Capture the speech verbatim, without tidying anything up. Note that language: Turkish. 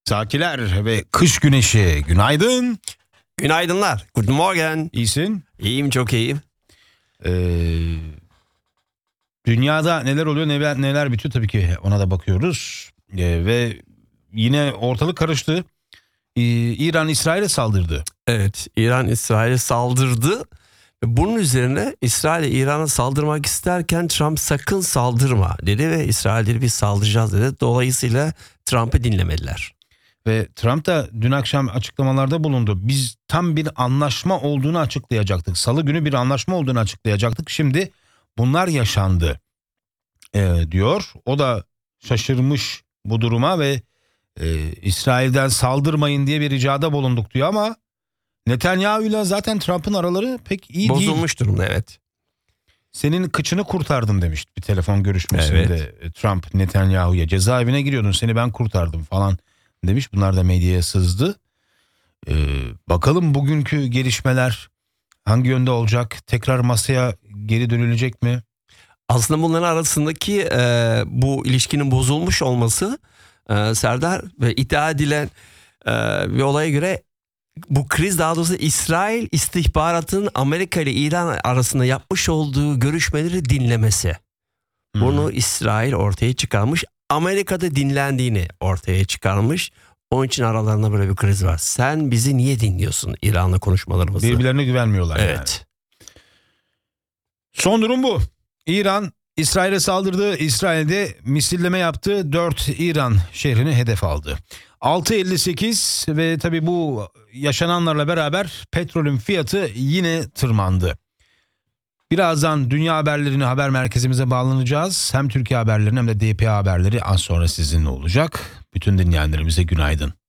Sakiler ve kış güneşi, günaydın. Günaydınlar. Good morning. İyisin. İyiyim, çok iyiyim. Ee, dünyada neler oluyor, neler, neler bitiyor, tabii ki ona da bakıyoruz. Ee, ve yine ortalık karıştı. Ee, İran İsrail'e saldırdı. Evet, İran İsrail'e saldırdı. Bunun üzerine İsrail İran'a saldırmak isterken Trump sakın saldırma dedi ve İsrail dedi biz saldıracağız dedi. Dolayısıyla Trump'ı dinlemediler. Ve Trump da dün akşam açıklamalarda bulundu. Biz tam bir anlaşma olduğunu açıklayacaktık. Salı günü bir anlaşma olduğunu açıklayacaktık. Şimdi bunlar yaşandı ee, diyor. O da şaşırmış bu duruma ve e, İsrail'den saldırmayın diye bir ricada bulunduk diyor ama Netanyahu'yla zaten Trump'ın araları pek iyi değil. Bozulmuş durumda, evet. Senin kıçını kurtardım demişti bir telefon görüşmesinde Evet. Trump Netanyahu'ya. Cezaevine giriyordun, seni ben kurtardım falan demiş. Bunlar da medyaya sızdı. Ee, bakalım bugünkü gelişmeler hangi yönde olacak? Tekrar masaya geri dönülecek mi? Aslında bunların arasındaki e, bu ilişkinin bozulmuş olması e, Serdar ve iddia edilen e, bir olaya göre bu kriz, daha doğrusu İsrail istihbaratının Amerika ile İran arasında yapmış olduğu görüşmeleri dinlemesi. Hmm. Bunu İsrail ortaya çıkarmış. Amerika'da dinlendiğini ortaya çıkarmış. Onun için aralarında böyle bir kriz var. Sen bizi niye dinliyorsun İran'la konuşmalarımızı? Birbirlerine güvenmiyorlar yani. Evet. Son durum bu. İran İsrail'e saldırdı. İsrail'de misilleme yaptı. dört İran şehrini hedef aldı. altı elli sekiz ve tabii bu yaşananlarla beraber petrolün fiyatı yine tırmandı. Birazdan dünya haberlerini haber merkezimize bağlanacağız. Hem Türkiye haberlerini hem de D P A haberleri az sonra sizinle olacak. Bütün dinleyenlerimize günaydın.